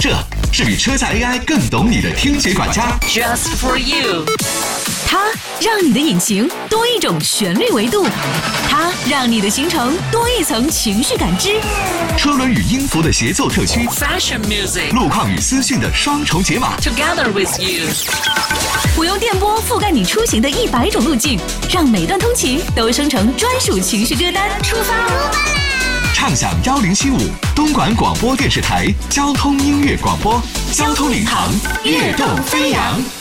社是比车载 AI 更懂你的听觉管家 ，Just for you。 它让你的引擎多一种旋律维度，它让你的行程多一层情绪感知。 车轮与音符的协奏特区 ，Fashion music， 路况与资讯的双重解码 ，Together with you。 不用电波覆盖你出行的100种路径，让每段通勤都生成专属情绪歌单。出发啦！ 畅享1075东莞广播电视台交通音乐广播，交通领航，跃动飞扬。